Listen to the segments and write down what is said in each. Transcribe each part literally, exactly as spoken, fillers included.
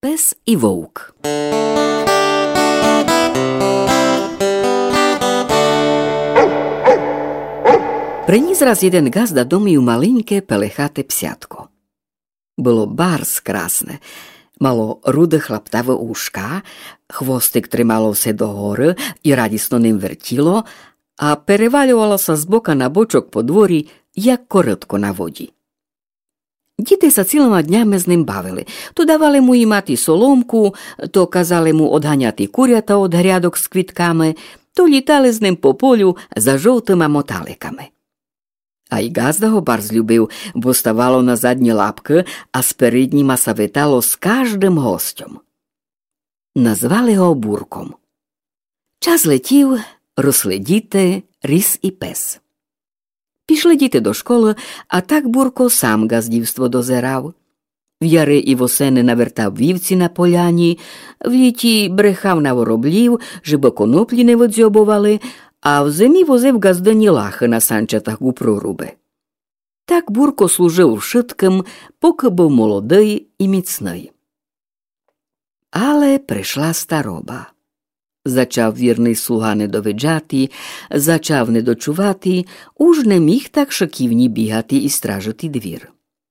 Pes i vouk. Prinísł raz jeden gazda do domu malinké pelechaté psiatko. Bolo bárs krásne. Malo rude chlaptavé úška, chvostek tremalo se do hory i radisno ním vrtilo a perevaľovalo sa z boka na bočok po dvori, jak korotko na vodi. Dite sa celoma dňami s ním bavili. To dávali mu i mati solomku, to kazali mu odhaňati kuriata od hriadok s kvitkami, to litali s ním po poľu za žoltýma motálekami. Aj gazda ho bar zľúbil, bo stavalo na zadní lápky a spered nima sa vetalo s každým hosťom. Nazvali ho Búrkom. Čas letil, rosli dite, rys i pes. Pišli dite do školy a tak Búrko sám gazdívstvo dozeral. V jare i vo sene navrtal vívci na poľani, v leti brechal na voroblív, že bo konopli nevodzjobovali, a v zemi vozev gazdani lachy na sančatách u prorube. Tak Búrko slúžil všetkým, pokiaľ bol molodej i micnej. Ale prešla staroba. Začal vírny sluha nedovedžati, začal nedočuvati, už nemích tak šakivní bíhati i strážiti dvír.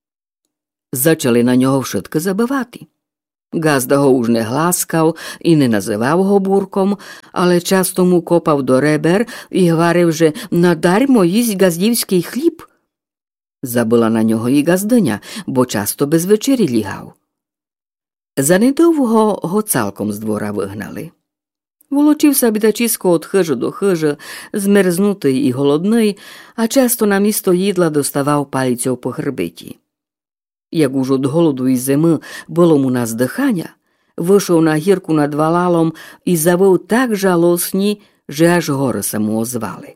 Začali na ňoho všetko zabavati. Gazda ho už nehláskal i nenazýval ho Búrkom, ale často mu kopal do reber i hovoril, že nadarmo jísť gazdívský chlíb. Zabila na ňoho i gazdňa, bo často bez večeri líhal. Zanedovho ho celkom z dvora vyhnali. Voločil sa bydačisko od chyžu do chyžu, zmerznutý i holodný, a často na místo jídla dostával palicou po chrbeti. Jak už od holodu i zimy bolo mu na zdechania, vyšiel na hírku nad valálom i zavol tak žalostní, že až hore sa mu ozvali.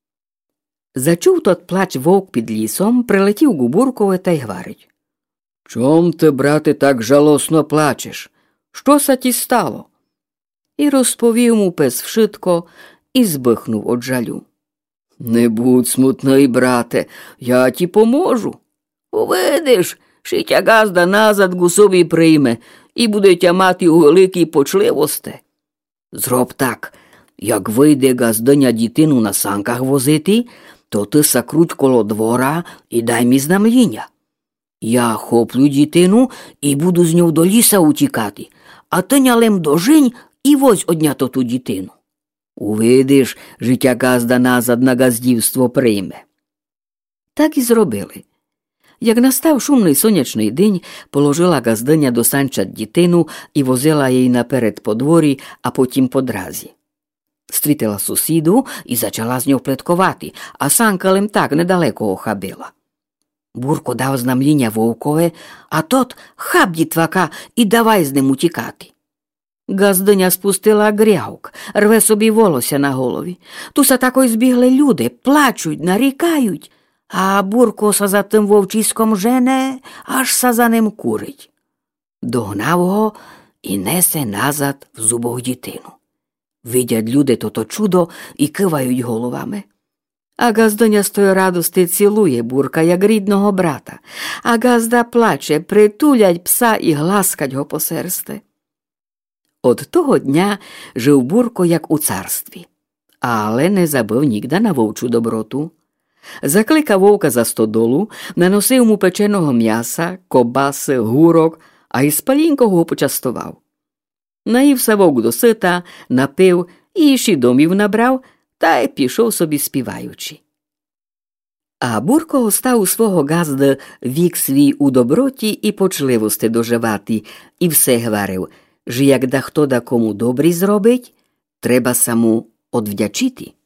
Začul tot plač vouk pід лісом, прилетів к Бúrkovi та й говорить: «Чом ти, брате, так жалосно плачеш? Що са ті стало?» І розповів му пес вшитко і збихнув од жалю. «Не будь смутний, брате, я ті поможу. Увидиш, що тя газда назад гусові прийме і буде тя мати у великій почливості. Зроб так, як вийде газдиня дітину на санках возити, то ти сакруть коло двора і дай мі знамління. Я хоплю дітину і буду з нього до ліса утікати, а ти нялем дожинь і возь однято ту дітину. Увидиш, життя газда назад на газдівство прийме». Так і зробили. Як настав шумний сонячний день, положила газдиня до санчат дітину і возила її наперед по дворі, а потім по дразі. Стрітила сусіду і зачала з нього плеткувати, а санка лим так недалеко охабила. Бúrko дав знамління вовкове, а тот хап дітвака і давай з ним утікати. Газдиня спустила грявк, рве собі волосся на голові. Туса такой збігли люди, плачуть, нарікають, а Бúrko са за тим вовчиськом жене, аж са за ним курить. Догнав го і несе назад в зубах дітину. Видять люди тото чудо і кивають головами. А газдоня з тої радости цілує Бúrka, як рідного брата, а газда плаче, притулять пса і гласкать го по серсти. От того дня жив Бúrko як у царстві, але не забив нігда на вовчу доброту. Закликав вовка за стодолу, наносив му печеного м'яса, кобаси, гурок, а із палінького почастував. Наївся вовк до сита, напив і ще домів набрав, та й пішов собі співаючи. А Búrko став у свого газди вік свій у доброті і почливості доживати, і все говорив, що як да хто да кому добрі зробить, треба саму одвдячити.